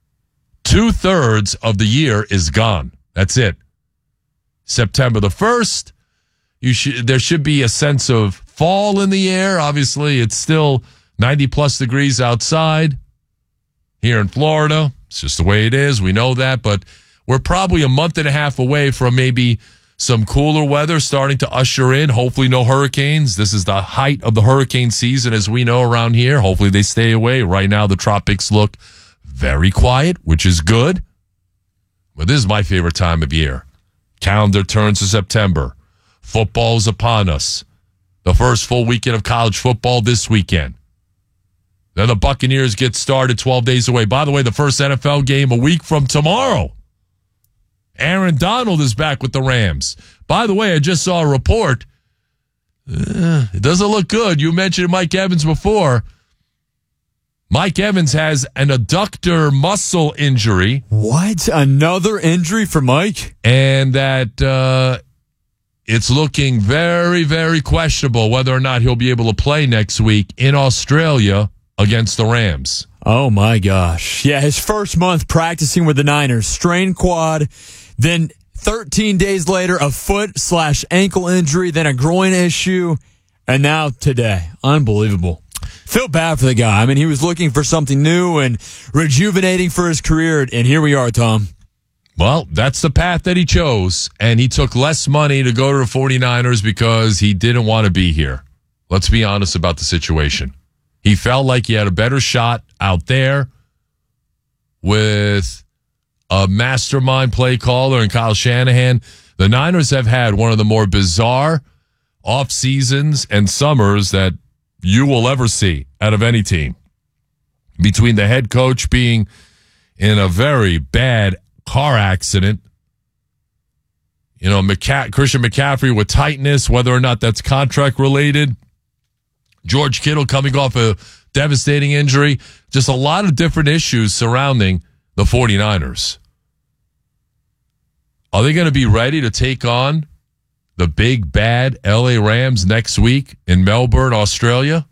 2/3 of the year is gone. That's it. September the 1st, there should be a sense of fall in the air. Obviously, it's still 90-plus degrees outside here in Florida. It's just the way it is. We know that, but we're probably a month and a half away from maybe some cooler weather starting to usher in. Hopefully no hurricanes. This is the height of the hurricane season, as we know around here. Hopefully they stay away. Right now, the tropics look very quiet, which is good. But this is my favorite time of year. Calendar turns to September. Football's upon us. The first full weekend of college football this weekend. Then the Buccaneers get started 12 days away. By the way, the first NFL game a week from tomorrow. Aaron Donald is back with the Rams. By the way, I just saw a report. It doesn't look good. You mentioned Mike Evans before. Mike Evans has an adductor muscle injury. What? Another injury for Mike? And that it's looking very, very questionable whether or not he'll be able to play next week in Australia against the Rams. Oh, my gosh. Yeah, his first month practicing with the Niners, strained quad, then 13 days later, a foot/ankle injury, then a groin issue, and now today. Unbelievable. Feel bad for the guy. I mean, he was looking for something new and rejuvenating for his career, and here we are, Tom. Well, that's the path that he chose, and he took less money to go to the 49ers because he didn't want to be here. Let's be honest about the situation. He felt like he had a better shot out there with a mastermind play caller in Kyle Shanahan. The Niners have had one of the more bizarre off seasons and summers that you will ever see out of any team. Between the head coach being in a very bad car accident, Christian McCaffrey with tightness, whether or not that's contract related, George Kittle coming off a devastating injury, just a lot of different issues surrounding the 49ers. Are they going to be ready to take on the big, bad LA Rams next week in Melbourne, Australia?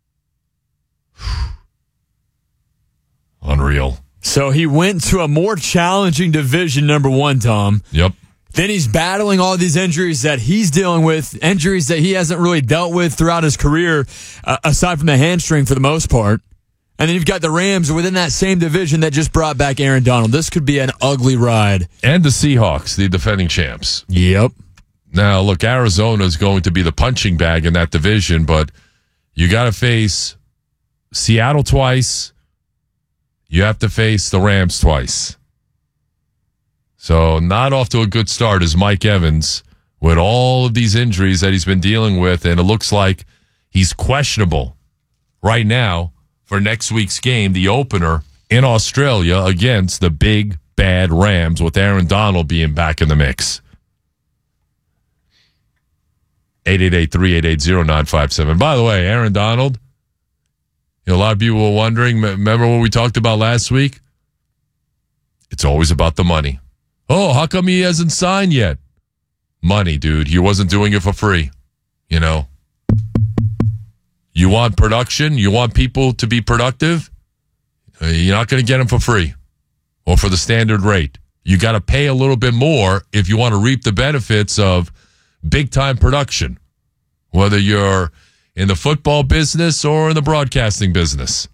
Unreal. So he went to a more challenging division, number one, Tom. Yep. Then he's battling all these injuries that he's dealing with, injuries that he hasn't really dealt with throughout his career, aside from the hamstring for the most part. And then you've got the Rams within that same division that just brought back Aaron Donald. This could be an ugly ride. And the Seahawks, the defending champs. Yep. Now, look, Arizona is going to be the punching bag in that division, but you got to face Seattle twice. You have to face the Rams twice. So not off to a good start is Mike Evans with all of these injuries that he's been dealing with, and it looks like he's questionable right now for next week's game, the opener in Australia against the big, bad Rams, with Aaron Donald being back in the mix. 888-388-0957. By the way, Aaron Donald, a lot of people were wondering, remember what we talked about last week? It's always about the money. Oh, how come he hasn't signed yet? Money, dude. He wasn't doing it for free. You want production? You want people to be productive? You're not going to get them for free or for the standard rate. You got to pay a little bit more if you want to reap the benefits of big-time production, whether you're in the football business or in the broadcasting business.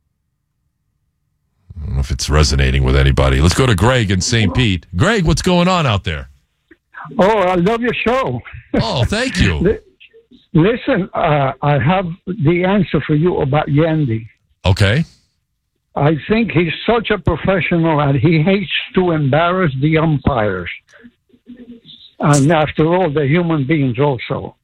I don't know if it's resonating with anybody. Let's go to Greg in St. Pete. Greg, what's going on out there? Oh, I love your show. Oh, thank you. Listen, I have the answer for you about Yandy. Okay. I think he's such a professional and he hates to embarrass the umpires. And after all, they're human beings also.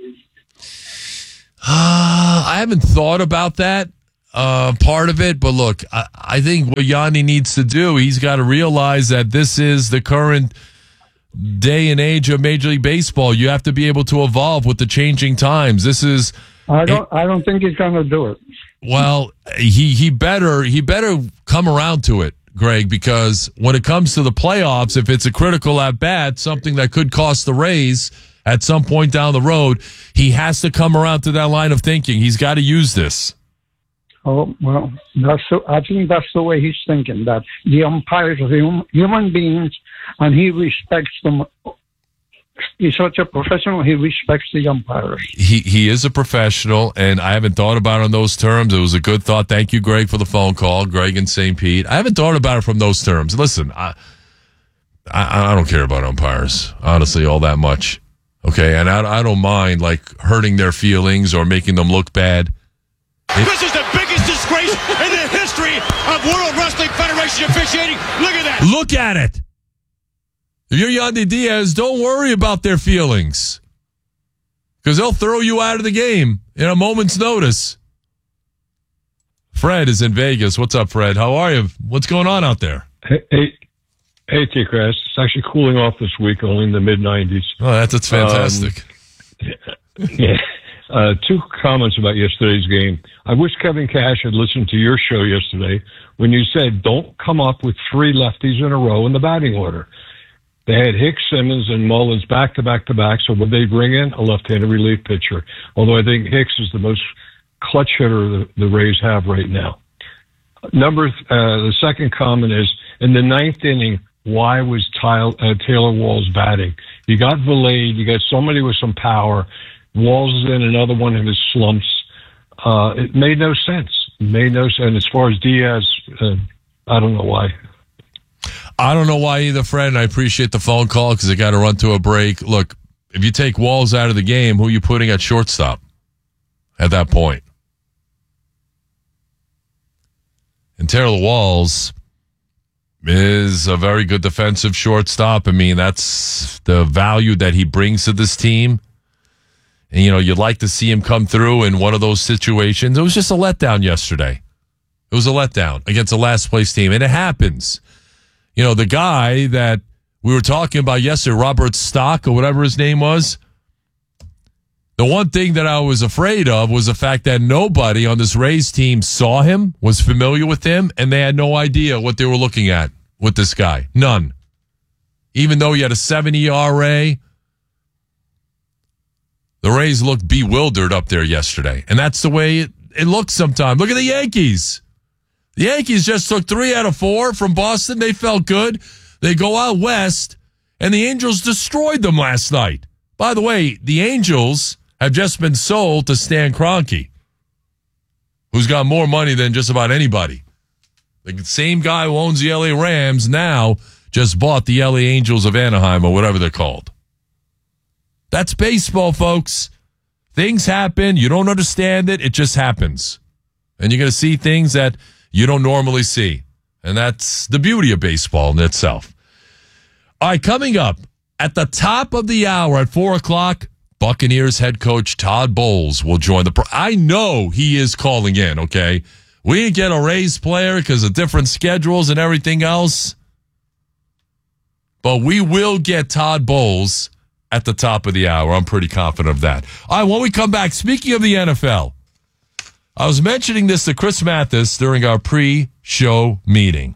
I haven't thought about that part of it, but look, I think what Yandy needs to do, he's got to realize that this is the current day and age of Major League Baseball. You have to be able to evolve with the changing times. This is. I don't think he's going to do it. Well, he better come around to it, Greg, because when it comes to the playoffs, if it's a critical at bat, something that could cost the Rays at some point down the road, he has to come around to that line of thinking. He's got to use this. Oh, well, I think that's the way he's thinking, that the umpires are human beings and he respects them. He's such a professional, he respects the umpires. He is a professional, and I haven't thought about it in those terms. It was a good thought. Thank you, Greg, for the phone call. Greg in St. Pete. I haven't thought about it from those terms. Listen, I don't care about umpires, honestly, all that much. Okay, and I don't mind, like, hurting their feelings or making them look bad. This is the biggest disgrace in the history of World Wrestling Federation officiating. Look at that. Look at it. If you're Yandy Diaz, don't worry about their feelings, because they'll throw you out of the game in a moment's notice. Fred is in Vegas. What's up, Fred? How are you? What's going on out there? Hey, T-Crass. It's actually cooling off this week, only in the mid-90s. Oh, that's fantastic. Yeah. Two comments about yesterday's game. I wish Kevin Cash had listened to your show yesterday when you said don't come up with three lefties in a row in the batting order. They had Hicks, Simmons, and Mullins back-to-back, so would they bring in a left-handed relief pitcher? Although I think Hicks is the most clutch hitter the Rays have right now. The second comment is, in the ninth inning, why was Taylor Walls batting? You got Valade, you got somebody with some power. Walls is in another one of his slumps. It made no sense. As far as Diaz, I don't know why. I don't know why either, Fred, and I appreciate the phone call because I got to run to a break. Look, if you take Walls out of the game, who are you putting at shortstop at that point? And Taylor Walls is a very good defensive shortstop. I mean, that's the value that he brings to this team. And, you'd like to see him come through in one of those situations. It was just a letdown yesterday. It was a letdown against the last-place team, and it happens. The guy that we were talking about yesterday, Robert Stock or whatever his name was, the one thing that I was afraid of was the fact that nobody on this Rays team saw him, was familiar with him, and they had no idea what they were looking at with this guy. None. Even though he had a 70 ERA, the Rays looked bewildered up there yesterday. And that's the way it looks sometimes. Look at the Yankees. The Yankees just took 3 out of 4 from Boston. They felt good. They go out west, and the Angels destroyed them last night. By the way, the Angels have just been sold to Stan Kroenke, who's got more money than just about anybody. The same guy who owns the LA Rams now just bought the LA Angels of Anaheim or whatever they're called. That's baseball, folks. Things happen. You don't understand it. It just happens. And you're going to see things that you don't normally see. And that's the beauty of baseball in itself. All right, coming up at the top of the hour at 4 o'clock, Buccaneers head coach Todd Bowles will join the I know he is calling in, okay? We didn't get a Rays player because of different schedules and everything else. But we will get Todd Bowles at the top of the hour. I'm pretty confident of that. All right, when we come back, speaking of the NFL, I was mentioning this to Chris Mathis during our pre-show meeting.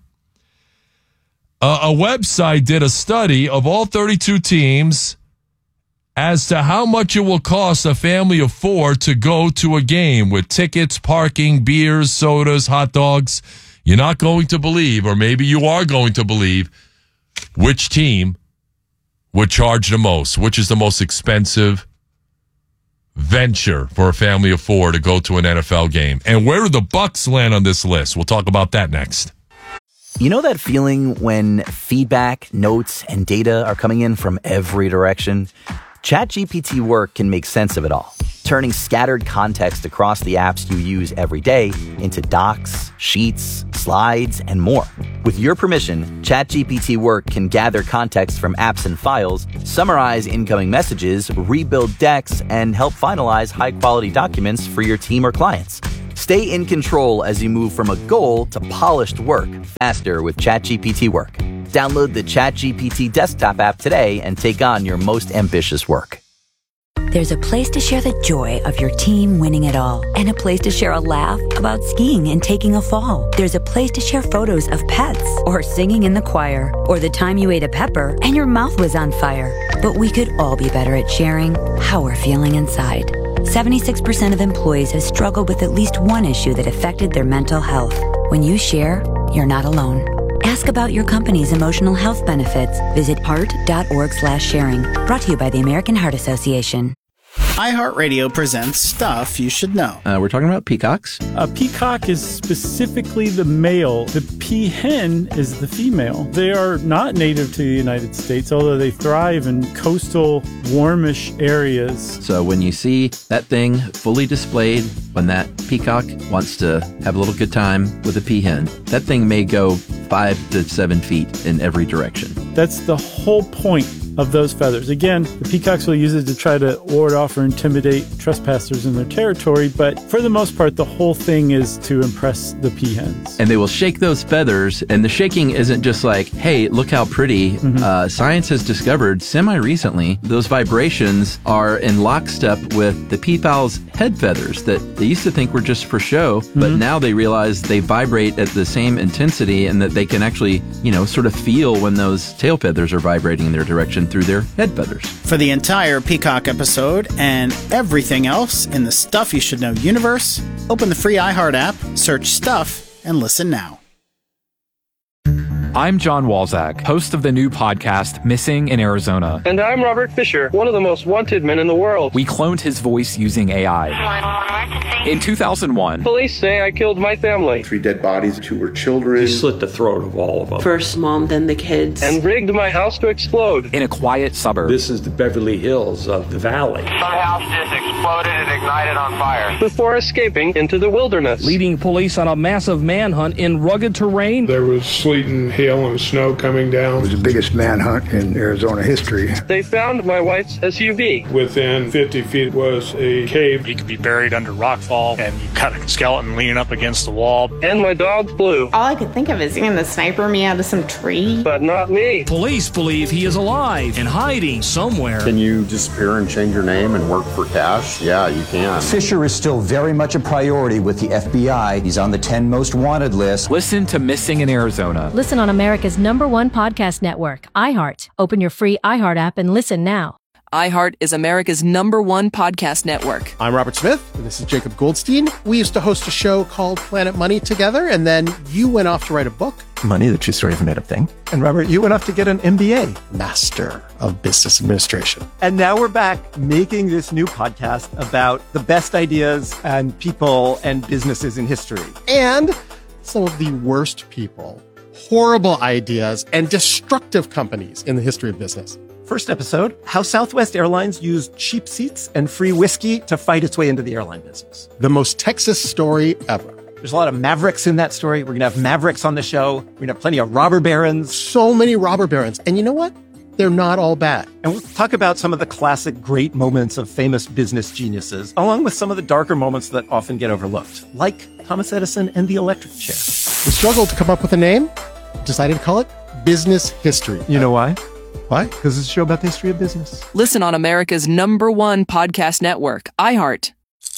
A website did a study of all 32 teams as to how much it will cost a family of 4 to go to a game with tickets, parking, beers, sodas, hot dogs. You're not going to believe, or maybe you are going to believe, which team would charge the most, which is the most expensive venture for a family of 4 to go to an NFL game. And where do the Bucs land on this list? We'll talk about that next. You know that feeling when feedback, notes, and data are coming in from every direction? ChatGPT Work can make sense of it all. turning scattered context across the apps you use every day into docs, sheets, slides, and more. With your permission, ChatGPT Work can gather context from apps and files, summarize incoming messages, rebuild decks, and help finalize high-quality documents for your team or clients. Stay in control as you move from a goal to polished work faster with ChatGPT Work. Download the ChatGPT desktop app today and take on your most ambitious work. There's a place to share the joy of your team winning it all, and a place to share a laugh about skiing and taking a fall. There's a place to share photos of pets, or singing in the choir, or the time you ate a pepper and your mouth was on fire. But we could all be better at sharing how we're feeling inside. 76% of employees have struggled with at least one issue that affected their mental health. When you share, you're not alone. Ask about your company's emotional health benefits. Visit heart.org/sharing. Brought to you by the American Heart Association. iHeartRadio presents Stuff You Should Know. We're talking about peacocks. A peacock is specifically the male. The peahen is the female. They are not native to the United States, although they thrive in coastal, warmish areas. So when you see that thing fully displayed, when that peacock wants to have a little good time with a peahen, that thing may go 5 to 7 feet in every direction. That's the whole point of those feathers. Again, the peacocks will use it to try to ward off or intimidate trespassers in their territory, but for the most part, the whole thing is to impress the peahens. And they will shake those feathers, and the shaking isn't just like, hey, look how pretty. Science has discovered semi-recently those vibrations are in lockstep with the peafowl's head feathers that they used to think were just for show, but now they realize they vibrate at the same intensity and that they can actually, sort of feel when those tail feathers are vibrating in their direction through their head feathers. For the entire Peacock episode and everything else in the Stuff You Should Know universe, open the free iHeart app, search Stuff, and listen now. I'm John Walzak, host of the new podcast, Missing in Arizona. And I'm Robert Fisher, one of the most wanted men in the world. We cloned his voice using AI. In 2001, police say I killed my family. 3 dead bodies, 2 were children. He slit the throat of all of them. First mom, then the kids. And rigged my house to explode. In a quiet suburb. This is the Beverly Hills of the valley. Some house just exploded and ignited on fire. Before escaping into the wilderness. Leading police on a massive manhunt in rugged terrain. There was sleet and hail and snow coming down. It was the biggest manhunt in Arizona history. They found my wife's SUV. Within 50 feet was a cave. He could be buried under rockfall, and you cut a skeleton leaning up against the wall. And my dog Blue. All I could think of is going to sniper me out of some tree. But not me. Police believe he is alive and hiding somewhere. Can you disappear and change your name and work for cash? Yeah, you can. Fisher is still very much a priority with the FBI. He's on the 10 most wanted list. Listen to Missing in Arizona. Listen on America's #1 podcast network, iHeart. Open your free iHeart app and listen now. iHeart is America's #1 podcast network. I'm Robert Smith, and this is Jacob Goldstein. We used to host a show called Planet Money together, and then you went off to write a book. Money, the True Story of a Made-Up Thing. And Robert, you went off to get an MBA. Master of Business Administration. And now we're back making this new podcast about the best ideas and people and businesses in history. And some of the worst people, horrible ideas, and destructive companies in the history of business. First episode, how Southwest Airlines used cheap seats and free whiskey to fight its way into the airline business. The most Texas story ever. There's a lot of mavericks in that story. We're going to have mavericks on the show. We're going to have plenty of robber barons. So many robber barons. And you know what? They're not all bad. And we'll talk about some of the classic great moments of famous business geniuses, along with some of the darker moments that often get overlooked, like Thomas Edison and the electric chair. We struggled to come up with a name, decided to call it Business History. You know why? Why? Because it's a show about the history of business. Listen on America's #1 podcast network, iHeart.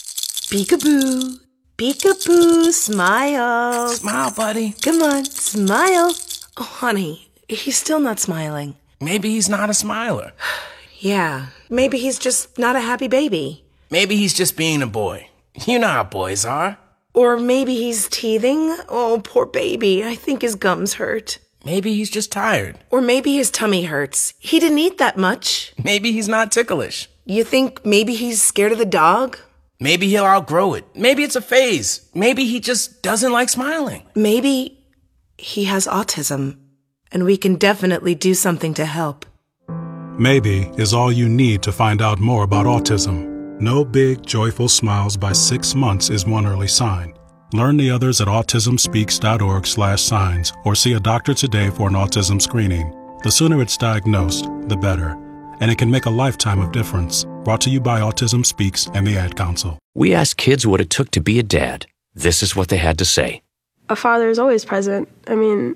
Peekaboo. Peekaboo. Smile. Smile, buddy. Come on, smile. Oh, honey, he's still not smiling. Maybe he's not a smiler. Yeah, maybe he's just not a happy baby. Maybe he's just being a boy. You know how boys are. Or maybe he's teething. Oh, poor baby. I think his gums hurt. Maybe he's just tired. Or maybe his tummy hurts. He didn't eat that much. Maybe he's not ticklish. You think maybe he's scared of the dog? Maybe he'll outgrow it. Maybe it's a phase. Maybe he just doesn't like smiling. Maybe he has autism, and we can definitely do something to help. Maybe is all you need to find out more about autism. No big, joyful smiles by 6 months is one early sign. Learn the others at autismspeaks.org/signs or see a doctor today for an autism screening. The sooner it's diagnosed, the better. And it can make a lifetime of difference. Brought to you by Autism Speaks and the Ad Council. We asked kids what it took to be a dad. This is what they had to say. A father is always present. I mean,